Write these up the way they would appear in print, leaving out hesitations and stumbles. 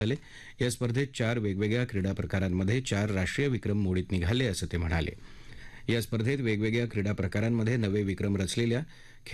झाले. या स्पर्धेत 4 वेगवेगळ्या क्रीडा प्रकारांमध्ये 4 राष्ट्रीय विक्रम मोडीत निघाले असं ते म्हणाले. या स्पर्धेत वेगवेगळ्या क्रीडा प्रकारांमध्ये नवे विक्रम रचलेल्या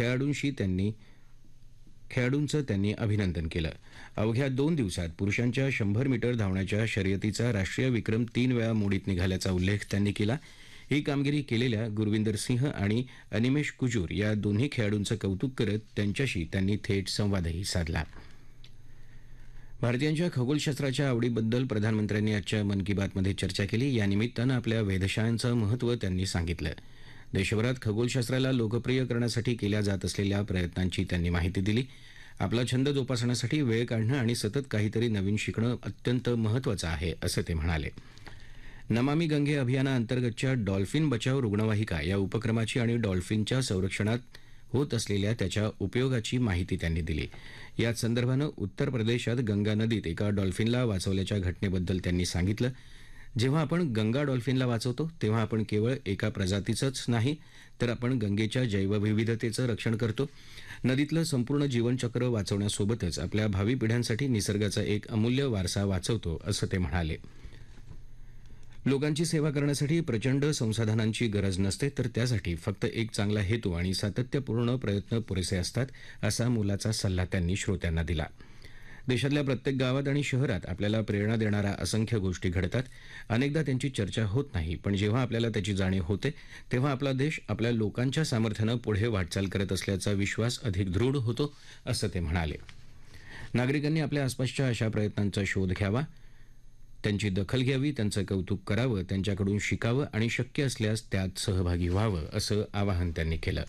खेळाडूंचं त्यांनी अभिनंदन केलं. अवघ्या 2 दिवसात पुरुषांच्या 100 मीटर धावण्याच्या शर्यतीचा राष्ट्रीय विक्रम 3 वेळा मोडीत निघाल्याचा उल्लेख त्यांनी केला. ही कामगिरी केलेल्या गुरविंदर सिंह आणि अनिमेश कुजूर या दोन्ही खेळाडूंचं कौतुक करत त्यांच्याशी त्यांनी थेट संवादही साधला. भारतीयांच्या खगोलशास्त्राच्या आवडीबद्दल प्रधानमंत्र्यांनी आजच्या मन की बातमध्ये चर्चा केली. या निमित्तानं आपल्या वेधशाळांचं महत्त्व त्यांनी सांगितलं. देशभरात खगोलशास्त्राला लोकप्रिय करण्यासाठी केल्या जात असलेल्या प्रयत्नांची त्यांनी माहिती दिली. आपला छंद जोपासण्यासाठी वेळ काढणं आणि सतत काहीतरी नवीन शिकणं अत्यंत महत्त्वाचं आहे असं ते म्हणाले. नमामि गंगे अभियानाअंतर्गतच्या डॉल्फिन बचाव रुग्णवाहिका या उपक्रमाची आणि डॉल्फिनच्या संरक्षणात होत असलेल्या त्याच्या उपयोगाची माहिती त्यांनी दिली. याच संदर्भानं उत्तर प्रदेशात गंगा नदीत एका डॉल्फिनला वाचवल्याच्या घटनेबद्दल त्यांनी सांगितलं. जेव्हा आपण गंगा डॉल्फिनला वाचवतो तेव्हा आपण केवळ एका प्रजातीचंच नाही तर आपण गंगेच्या जैवविविधतेचं रक्षण करतो. नदीतलं संपूर्ण जीवनचक्र वाचवण्यासोबतच आपल्या भावी पिढ्यांसाठी निसर्गाचा एक अमूल्य वारसा वाचवतो असं ते म्हणाले. लोकांची सेवा करण्यासाठी प्रचंड संसाधनांची गरज नसते तर त्यासाठी फक्त एक चांगला हेतू आणि सातत्यपूर्ण प्रयत्न पुरेसे असतात असा मोलाचा सल्ला त्यांनी श्रोत्यांना दिला. देशातल्या प्रत्येक गावात आणि शहरात आपल्याला प्रेरणा देणाऱ्या असंख्य गोष्टी घडतात. अनेकदा त्यांची चर्चा होत नाही, पण जेव्हा आपल्याला त्याची जाणीव होते तेव्हा आपला देश आपल्या लोकांच्या सामर्थ्यानं पुढे वाटचाल करत असल्याचा विश्वास अधिक दृढ होतो असं ते म्हणाले. नागरिकांनी आपल्या आसपासच्या अशा प्रयत्नांचा शोध घ्यावा, त्यांची दखल घ्यावी, त्यांचं कौतुक करावं, त्यांच्याकडून शिकावं आणि शक्य असल्यास त्यात सहभागी व्हावं असं आवाहन त्यांनी केलं.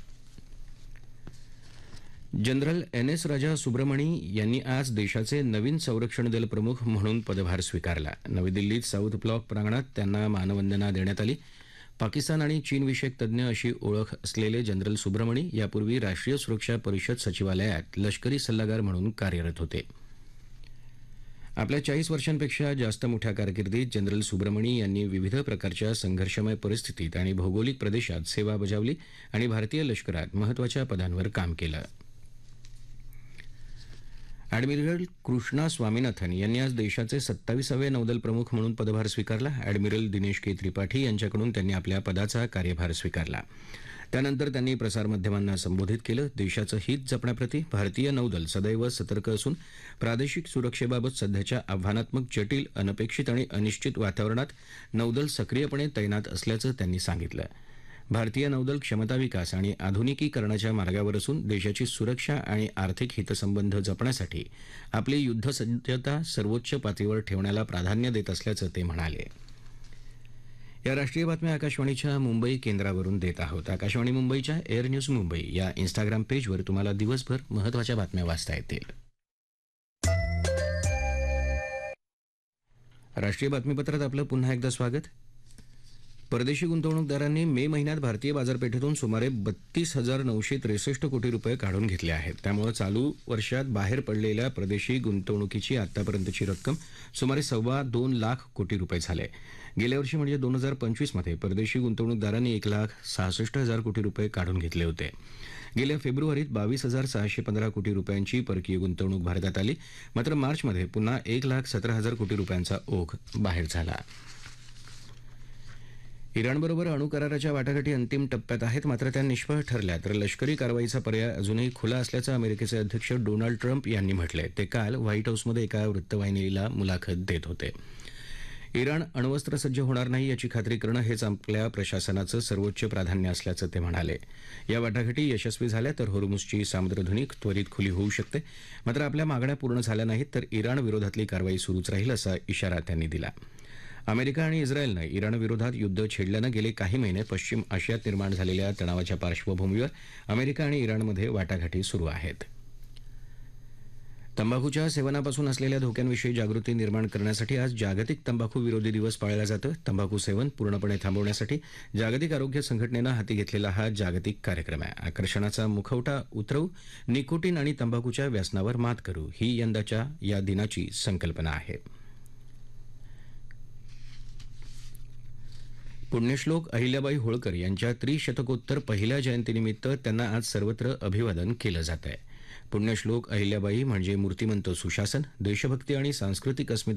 जनरल NS राजा सुब्रमणी यांनी आज देशाचे नवीन संरक्षण दल प्रमुख म्हणून पदभार स्वीकारला. नवी दिल्लीत साऊथ ब्लॉक प्रांगणात त्यांना मानवंदना देण्यात आली. पाकिस्तान आणि चीनविषयक तज्ज्ञ अशी ओळख असलेले जनरल सुब्रमणी यापूर्वी राष्ट्रीय सुरक्षा परिषद सचिवालयात लष्करी सल्लागार म्हणून कार्यरत होते. आपल्या 40 वर्षांपेक्षा जास्त मोठ्या कारकिर्दीत जनरल सुब्रमणी यांनी विविध प्रकारच्या संघर्षमय परिस्थितीत आणि भौगोलिक प्रदेशात सेवा बजावली आणि भारतीय लष्करात महत्त्वाच्या पदांवर काम केलं. ॲडमिरल कृष्णा स्वामीनाथन यांनी आज देशाचे 27वे नौदल प्रमुख म्हणून पदभार स्वीकारला. ॲडमिरल दिनेश के त्रिपाठी यांच्याकडून त्यांनी आपल्या पदाचा कार्यभार स्वीकारला. त्यानंतर त्यांनी प्रसारमाध्यमांना संबोधित केलं. देशाचं हित जपण्याप्रती भारतीय नौदल सदैव सतर्क असून प्रादेशिक सुरक्षेबाबत सध्याच्या आव्हानात्मक, जटिल, अनपेक्षित आणि अनिश्चित वातावरणात नौदल सक्रियपणे तैनात असल्याचं त्यांनी सांगितलं. भारतीय नौदल क्षमता विकास आणि आधुनिकीकरणाच्या मार्गावर असून देशाची सुरक्षा आणि आर्थिक हितसंबंध जपण्यासाठी आपली युद्धसज्जता सर्वोच्च पातळीवर ठेवण्याला प्राधान्य देत असल्याचं ते म्हणाले. या राष्ट्रीय बातम्या आकाशवाणीच्या मुंबई केंद्रावरून देत आहोत. आकाशवाणी मुंबईच्या एअर न्यूज मुंबई या इंस्टाग्राम पेजवर तुम्हाला दिवसभर महत्त्वाच्या बातम्या वाचता येतील. राष्ट्रीय बातमीपत्रात आपलं पुन्हा एकदा स्वागत. परदेशी गुंतवणूकदारांनी मे महिन्यात भारतीय बाजारपेठेतून सुमारे 32,963 कोटी रुपये काढून घेतले आहेत. त्यामुळे चालू वर्षात बाहेर पडलेल्या परदेशी गुंतवणुकीची आतापर्यंतची रक्कम सुमारे 2.25 लाख कोटी रुपये झाले. गेल्या वर्षी म्हणजे 2025 मध्ये परदेशी गुंतवणूकदारांनी 1,66,000 कोटी रुपये काढून घेतले होते. गेल्या फेब्रुवारीत 22,615 कोटी रुपयांची परकीय गुंतवणूक भारतात आली. मात्र मार्चमध्ये पुन्हा 1,17,000 कोटी रुपयांचा ओघ बाहेर झाला. इराणबरोबर अणुकराराच्या वाटाघाटी अंतिम टप्प्यात आहेत. मात्र त्या निष्फळ ठरल्या तर लष्करी कारवाईचा पर्याय अजूनही खुला असल्याचं अमेरिकेचे अध्यक्ष डोनाल्ड ट्रम्प यांनी म्हटलंय. ते काल व्हाईट हाऊसमध्ये एका वृत्तवाहिनीला मुलाखत देत होते. इराण अण्वस्त्र सज्ज होणार नाही याची खात्री करणं हेच आपल्या प्रशासनाचं सर्वोच्च प्राधान्य असल्याचं ते म्हणाले. या वाटाघाटी यशस्वी झाल्या तर होर्मुझची सामुद्रधुनी त्वरित खुली होऊ शकते. मात्र आपल्या मागण्या पूर्ण झाल्या नाहीत तर इराण विरोधातली कारवाई सुरूच राहील असा इशारा त्यांनी दिला. अमेरिका आणि इस्रायलनं इराणविरोधात युद्ध छेडल्यानं गेले काही महिने पश्चिम आशियात निर्माण झालेल्या तणावाच्या पार्श्वभूमीवर अमेरिका आणि इराणमध्ये वाटाघाटी सुरू आहेत. तंबाखूच्या सेवनापासून असलेल्या धोक्यांविषयी जागृती निर्माण करण्यासाठी आज जागतिक तंबाखू विरोधी दिवस पाळला जातो. तंबाखू सेवन पूर्णपणे थांबवण्यासाठी जागतिक आरोग्य संघटनेनं हाती घेतलेला हा जागतिक कार्यक्रम आहे. आकर्षणाचा मुखवटा उतरवू, निकोटीन आणि तंबाखूच्या व्यसनावर मात करू ही यंदाच्या या दिनाची संकल्पना आहे. पुण्यश्लोक अहिल्याबाई होळकर यांच्या त्रिशतकोत्तर पहिल्या जयंतीनिमित्त त्यांना आज सर्वत्र अभिवादन केलं जात आहे. पुण्यश्लोक अहिल्याबाई म्हणजे मूर्तिमंत सुशासन, देशभक्ती आणि सांस्कृतिक अस्मिता